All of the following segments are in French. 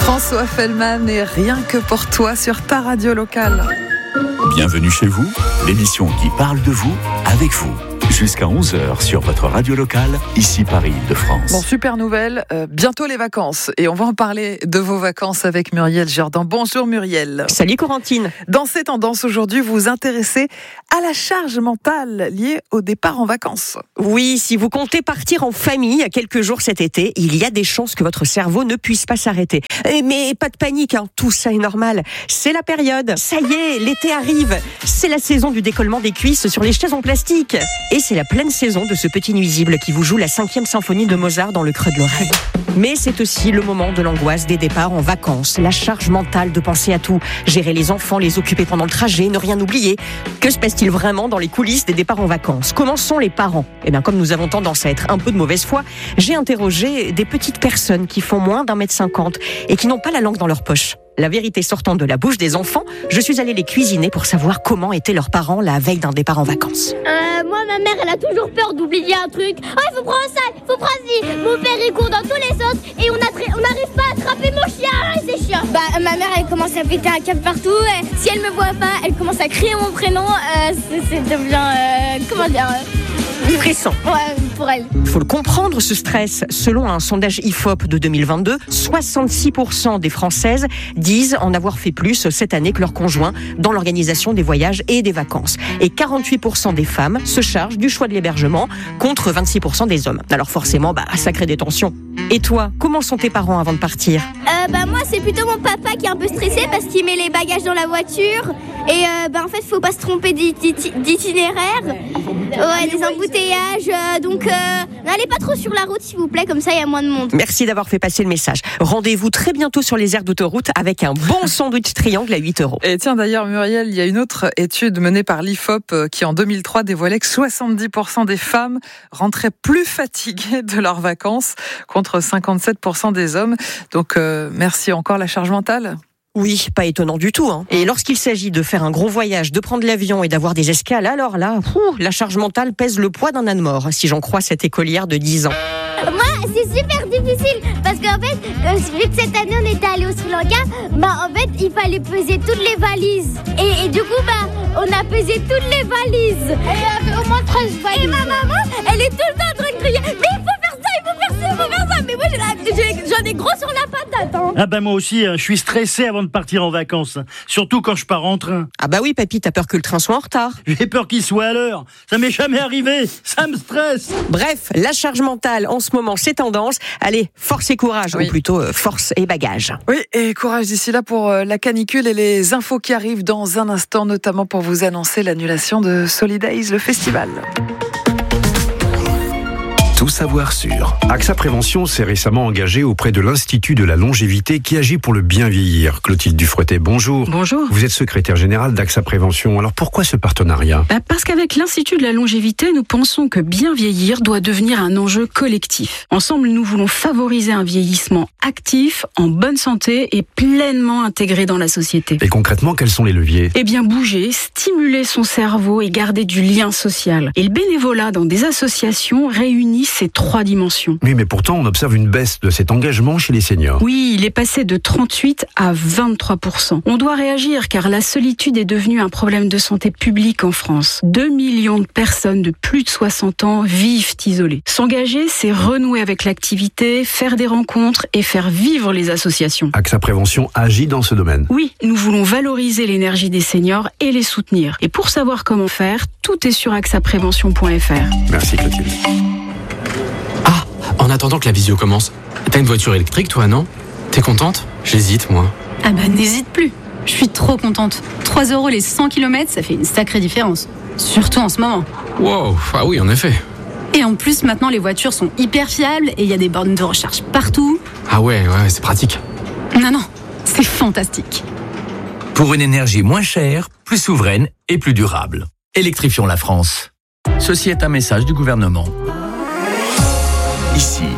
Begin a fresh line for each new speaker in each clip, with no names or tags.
François Fellman et Rien que pour toi sur ta radio locale.
Bienvenue chez vous, l'émission qui parle de vous, avec vous. Jusqu'à 11h sur votre radio locale, ici Paris-Île-de-France.
Bon, super nouvelle, bientôt les vacances. Et on va en parler de vos vacances avec Muriel Jourdan. Bonjour Muriel.
Salut Corentine.
Dans ces tendances aujourd'hui, vous vous intéressez à la charge mentale liée au départ en vacances.
Oui, si vous comptez partir en famille à quelques jours cet été, il y a des chances que votre cerveau ne puisse pas s'arrêter. Mais pas de panique, tout ça est normal. C'est la période. Ça y est, l'été arrive. C'est la saison du décollement des cuisses sur les chaises en plastique. Et c'est la pleine saison de ce petit nuisible qui vous joue la 5e symphonie de Mozart dans le creux de l'oreille. Mais c'est aussi le moment de l'angoisse des départs en vacances, la charge mentale de penser à tout, gérer les enfants, les occuper pendant le trajet, ne rien oublier. Que se passe-t-il vraiment dans les coulisses des départs en vacances ? Comment sont les parents ? Comme nous avons tendance à être un peu de mauvaise foi, j'ai interrogé des petites personnes qui font moins d'1m50 et qui n'ont pas la langue dans leur poche. La vérité sortant de la bouche des enfants, je suis allée les cuisiner pour savoir comment étaient leurs parents la veille d'un départ en vacances.
Moi, ma mère, elle a toujours peur d'oublier un truc. Oh, il faut prendre ça, il faut prendre ci. Mon père, il court dans tous les sens et on n'arrive pas à attraper mon chien. C'est chiant. Ma mère, elle commence à péter un câble partout. Si elle me voit pas, elle commence à crier mon prénom. C'est devient,
stressant.
Ouais, pour elle.
Il faut le comprendre, ce stress. Selon un sondage IFOP de 2022, 66% des Françaises disent en avoir fait plus cette année que leur conjoint dans l'organisation des voyages et des vacances. Et 48% des femmes se chargent du choix de l'hébergement contre 26% des hommes. Alors forcément, ça crée des tensions. Et toi, comment sont tes parents avant de partir ?
Moi, c'est plutôt mon papa qui est un peu stressé parce qu'il met les bagages dans la voiture. Et en fait, faut pas se tromper d'itinéraire. Ouais, des embouteillages. Donc, n'allez pas trop sur la route, s'il vous plaît, comme ça, il y a moins de monde.
Merci d'avoir fait passer le message. Rendez-vous très bientôt sur les aires d'autoroute avec un bon sandwich triangle à 8€.
Et tiens, d'ailleurs, Muriel, il y a une autre étude menée par l'IFOP qui, en 2003, dévoilait que 70% des femmes rentraient plus fatiguées de leurs vacances contre 57% des hommes. Donc, merci encore, la charge mentale.
Oui, pas étonnant du tout. Et lorsqu'il s'agit de faire un gros voyage, de prendre l'avion et d'avoir des escales, alors là, la charge mentale pèse le poids d'un âne mort, si j'en crois cette écolière de 10 ans.
Moi, c'est super difficile parce qu'en fait, vu que cette année on était allé au Sri Lanka, en fait, il fallait peser toutes les valises. Et du coup, on a pesé toutes les valises. Et il y avait au moins 13 valises. Et ma maman, elle est tout le temps en train de crier. Mais il faut faire ça, il faut faire ça, il faut faire ça. Mais moi, j'en ai gros sur la patate.
Moi aussi, je suis stressé avant de partir en vacances. Surtout quand je pars en train.
Oui, papy, t'as peur que le train soit en retard.
J'ai peur qu'il soit à l'heure. Ça m'est jamais arrivé. Ça me stresse.
Bref, la charge mentale, en ce moment, c'est tendance. Allez, force et courage, ou plutôt force et bagage.
Oui, et courage d'ici là pour la canicule et les infos qui arrivent dans un instant, notamment pour vous annoncer l'annulation de Solidays, le festival.
Tout savoir sur. AXA Prévention s'est récemment engagé auprès de l'Institut de la longévité qui agit pour le bien vieillir. Clotilde Dufouettet, bonjour.
Bonjour.
Vous êtes secrétaire générale d'AXA Prévention. Alors pourquoi ce partenariat ?
Parce qu'avec l'Institut de la longévité, nous pensons que bien vieillir doit devenir un enjeu collectif. Ensemble, nous voulons favoriser un vieillissement actif, en bonne santé et pleinement intégré dans la société.
Et concrètement, quels sont les leviers ?
Bouger, stimuler son cerveau et garder du lien social. Et le bénévolat dans des associations réunit ces 3 dimensions.
Oui, mais pourtant, on observe une baisse de cet engagement chez les seniors.
Oui, il est passé de 38 à 23%. On doit réagir car la solitude est devenue un problème de santé publique en France. 2 millions de personnes de plus de 60 ans vivent isolées. S'engager, c'est renouer avec l'activité, faire des rencontres et faire vivre les associations.
AXA Prévention agit dans ce domaine.
Oui, nous voulons valoriser l'énergie des seniors et les soutenir. Et pour savoir comment faire, tout est sur axaprévention.fr.
Merci Clotilde.
En attendant que la visio commence, t'as une voiture électrique toi, non ? T'es contente ? J'hésite, moi.
N'hésite plus. Je suis trop contente. 3€ les 100 km, ça fait une sacrée différence. Surtout en ce moment.
Wow, oui, en effet.
Et en plus, maintenant, les voitures sont hyper fiables et il y a des bornes de recharge partout.
Ah ouais, c'est pratique.
Non, c'est fantastique.
Pour une énergie moins chère, plus souveraine et plus durable. Électrifions la France. Ceci est un message du gouvernement. Ici,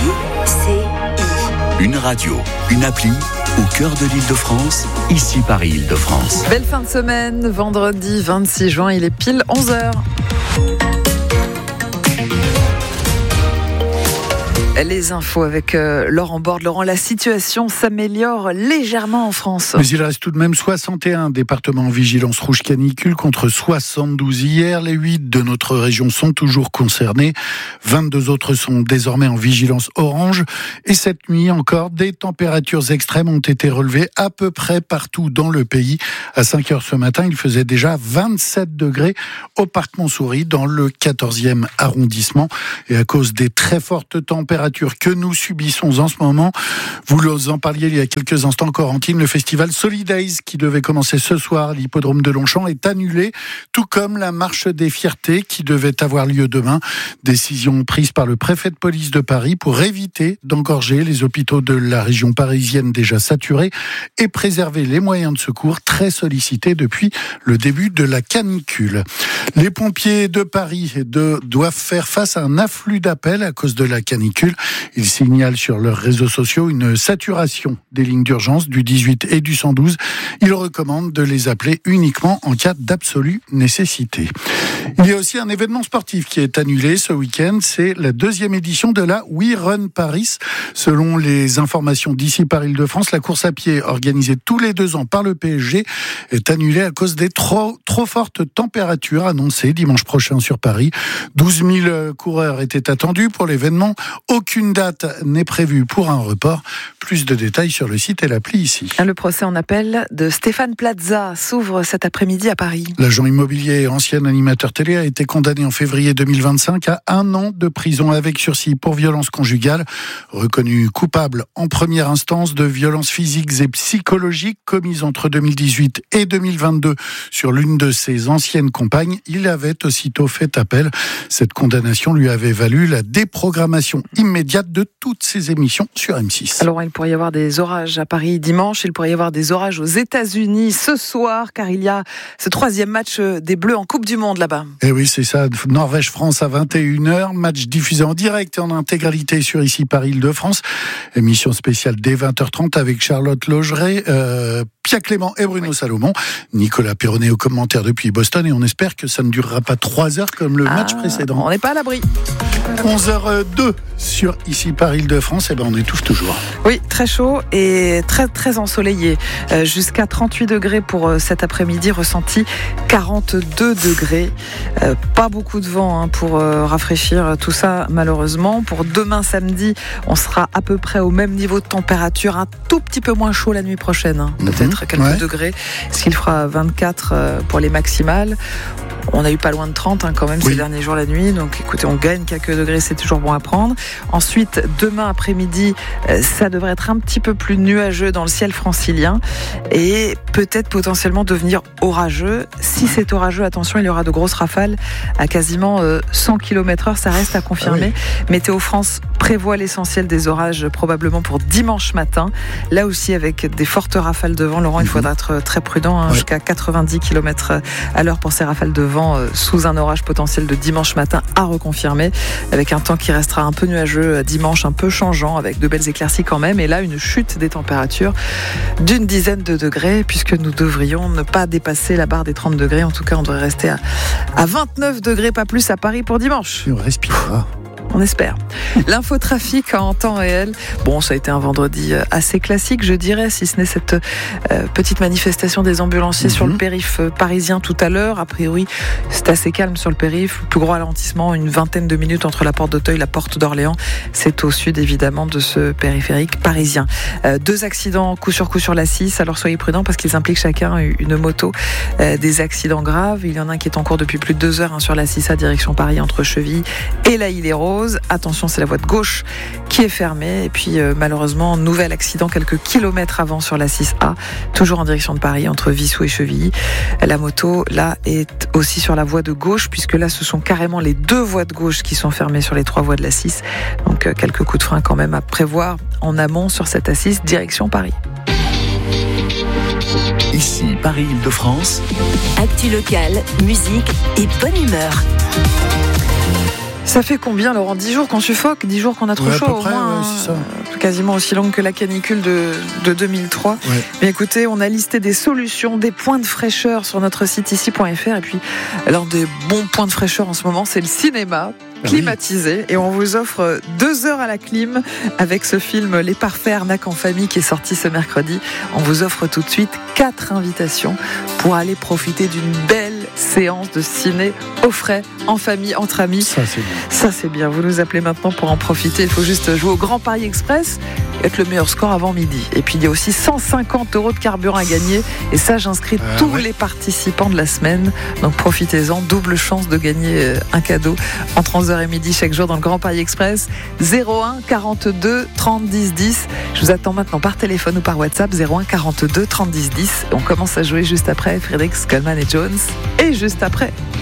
une radio, une appli, au cœur de l'Île-de-France, ici Paris-Île-de-France.
Belle fin de semaine, vendredi 26 juin, il est pile 11h. Les infos avec Laurent Borde. Laurent, la situation s'améliore légèrement en France.
Mais il reste tout de même 61 départements en vigilance rouge canicule contre 72 hier. Les 8 de notre région sont toujours concernés. 22 autres sont désormais en vigilance orange. Et cette nuit encore, des températures extrêmes ont été relevées à peu près partout dans le pays. À 5 heures ce matin, il faisait déjà 27 degrés au parc Montsouris dans le 14e arrondissement. Et à cause des très fortes températures que nous subissons en ce moment. Vous en parliez il y a quelques instants, Corentine, le festival Solidays qui devait commencer ce soir à l'hippodrome de Longchamp est annulé, tout comme la marche des fiertés qui devait avoir lieu demain. Décision prise par le préfet de police de Paris pour éviter d'engorger les hôpitaux de la région parisienne déjà saturés et préserver les moyens de secours très sollicités depuis le début de la canicule. Les pompiers de Paris doivent faire face à un afflux d'appels à cause de la canicule. Ils signalent sur leurs réseaux sociaux une saturation des lignes d'urgence du 18 et du 112. Ils recommandent de les appeler uniquement en cas d'absolue nécessité. Il y a aussi un événement sportif qui est annulé ce week-end. C'est la 2e édition de la We Run Paris. Selon les informations d'ici par Île-de-France, la course à pied organisée tous les 2 ans par le PSG est annulée à cause des trop fortes températures annoncées dimanche prochain sur Paris. 12 000 coureurs étaient attendus pour l'événement. Aucune date n'est prévue pour un report. Plus de détails sur le site et l'appli ici.
Le procès en appel de Stéphane Plaza s'ouvre cet après-midi à Paris.
L'agent immobilier et ancien animateur télé a été condamné en février 2025 à 1 an de prison avec sursis pour violence conjugale. Reconnu coupable en première instance de violences physiques et psychologiques commises entre 2018 et 2022 sur l'une de ses anciennes compagnes, il avait aussitôt fait appel. Cette condamnation lui avait valu la déprogrammation immédiate de toutes ses émissions sur M6.
Alors, il pourrait y avoir des orages à Paris dimanche, il pourrait y avoir des orages aux États-Unis ce soir, car il y a ce 3e match des Bleus en Coupe du Monde là-bas.
Et oui, c'est ça, Norvège-France à 21h, match diffusé en direct et en intégralité sur ici Paris Île-de-France. Émission spéciale dès 20h30 avec Charlotte Logeret, Pia Clément et Bruno Salomon. Nicolas Perronnet au commentaire depuis Boston et on espère que ça ne durera pas 3 heures comme le match précédent.
On n'est pas à l'abri.
11h02 sur ici Paris Île-de-France, et on étouffe toujours.
Oui, très chaud et très très ensoleillé. Jusqu'à 38 degrés pour cet après-midi, ressenti 42 degrés. Pas beaucoup de vent pour rafraîchir tout ça malheureusement. Pour demain samedi, on sera à peu près au même niveau de température, un tout petit peu moins chaud la nuit prochaine, peut-être quelques degrés, ce qu'il fera 24 pour les maximales. On a eu pas loin de 30 quand même ces derniers jours la nuit, donc écoutez, on gagne quelques degrés, c'est toujours bon à prendre. Ensuite, demain après-midi, ça devrait être un petit peu plus nuageux dans le ciel francilien et peut-être potentiellement devenir orageux. Si c'est orageux, attention, il y aura de grosses rafales à quasiment 100 km/h, ça reste à confirmer. Météo France prévoit l'essentiel des orages probablement pour dimanche matin. Là aussi avec des fortes rafales de vent. Laurent, il faudra être très prudent, jusqu'à 90 km/h pour ces rafales de vent sous un orage potentiel de dimanche matin à reconfirmer, avec un temps qui restera un peu nuageux dimanche, un peu changeant, avec de belles éclaircies quand même, et là une chute des températures d'une dizaine de degrés, puisque nous devrions ne pas dépasser la barre des 30 degrés. En tout cas, on devrait rester à 29 degrés, pas plus à Paris pour dimanche.
On respirera.
On espère. L'infotrafic en temps réel. Bon, ça a été un vendredi assez classique, je dirais, si ce n'est cette petite manifestation des ambulanciers sur le périph' parisien tout à l'heure. A priori, c'est assez calme sur le périph'. Le plus gros ralentissement, une vingtaine de minutes entre la porte d'Auteuil et la porte d'Orléans. C'est au sud, évidemment, de ce périphérique parisien. 2 accidents coup sur la 6. Alors soyez prudents parce qu'ils impliquent chacun une moto. Des accidents graves. Il y en a un qui est en cours depuis plus de 2 heures sur la 6A, direction Paris, entre Chevilly et la Île-et-Roses. Attention, c'est la voie de gauche qui est fermée. Et puis malheureusement, nouvel accident quelques kilomètres avant sur la 6A, toujours en direction de Paris, entre Vissou et Chevilly. La moto, là, est aussi sur la voie de gauche, puisque là, ce sont carrément les 2 voies de gauche qui sont fermées sur les 3 voies de la 6. Donc quelques coups de frein quand même à prévoir en amont sur cette A6, direction Paris.
Ici, Paris Île-de-France.
Actu locale, musique et bonne humeur.
Ça fait combien, Laurent? 10 jours qu'on suffoque, 10 jours qu'on a trop chaud, au moins,
c'est ça.
Quasiment aussi longue que la canicule de 2003. Mais écoutez, on a listé des solutions, des points de fraîcheur sur notre site ici.fr. Et puis, l'un des bons points de fraîcheur en ce moment, c'est le cinéma. climatisé et on vous offre 2 heures à la clim avec ce film Les Parfaits Arnaques en famille qui est sorti ce mercredi. On vous offre tout de suite 4 invitations pour aller profiter d'une belle séance de ciné au frais, en famille, entre amis.
Ça, c'est bien.
Ça, c'est bien. Vous nous appelez maintenant pour en profiter. Il faut juste jouer au Grand Paris Express et être le meilleur score avant midi. Et puis, il y a aussi 150 € de carburant à gagner. Et ça, j'inscris tous les participants de la semaine. Donc, profitez-en. Double chance de gagner un cadeau entre 11h et midi chaque jour dans le Grand Paris Express. 01 42 30 10 10. Je vous attends maintenant par téléphone ou par WhatsApp. 01 42 30 10 10. Et on commence à jouer juste après Fredericks, Coleman et Jones. Et juste après